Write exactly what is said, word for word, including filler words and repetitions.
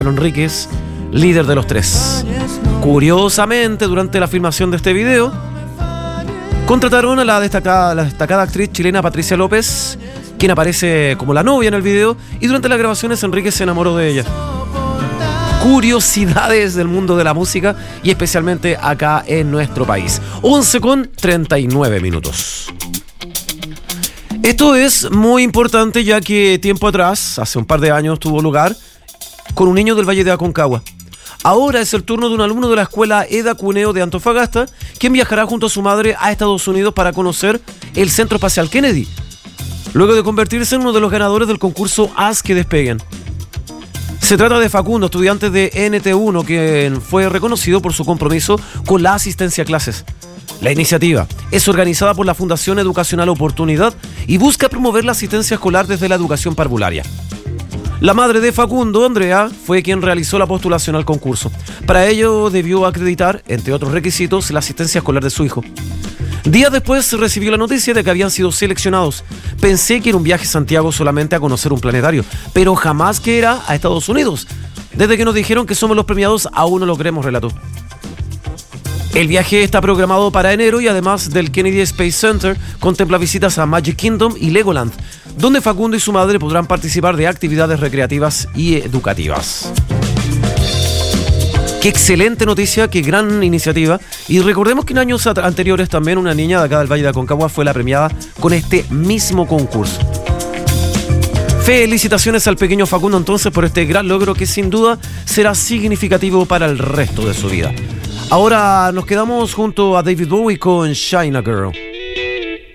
Enríquez, líder de los tres. Curiosamente, durante la filmación de este video, contrataron a la destacada, la destacada actriz chilena Patricia López, quien aparece como la novia en el video, y durante las grabaciones Enríquez se enamoró de ella. Curiosidades del mundo de la música y especialmente acá en nuestro país. once con treinta y nueve minutos. Esto es muy importante ya que tiempo atrás, hace un par de años, tuvo lugar con un niño del Valle de Aconcagua. Ahora es el turno de un alumno de la escuela Eda Cuneo de Antofagasta, quien viajará junto a su madre a Estados Unidos para conocer el Centro Espacial Kennedy, luego de convertirse en uno de los ganadores del concurso Haz que Despeguen. Se trata de Facundo, estudiante de N T uno, quien fue reconocido por su compromiso con la asistencia a clases. La iniciativa es organizada por la Fundación Educacional Oportunidad y busca promover la asistencia escolar desde la educación parvularia. La madre de Facundo, Andrea, fue quien realizó la postulación al concurso. Para ello debió acreditar, entre otros requisitos, la asistencia escolar de su hijo. Días después recibió la noticia de que habían sido seleccionados. Pensé que era un viaje a Santiago solamente a conocer un planetario, pero jamás que era a Estados Unidos. Desde que nos dijeron que somos los premiados, aún no lo creemos, relató. El viaje está programado para enero y además del Kennedy Space Center, contempla visitas a Magic Kingdom y Legoland, donde Facundo y su madre podrán participar de actividades recreativas y educativas. Qué excelente noticia, qué gran iniciativa. Y recordemos que en años anteriores también una niña de acá del Valle de Aconcagua fue la premiada con este mismo concurso. Felicitaciones al pequeño Facundo entonces por este gran logro que sin duda será significativo para el resto de su vida. Ahora nos quedamos junto a David Bowie con China Girl.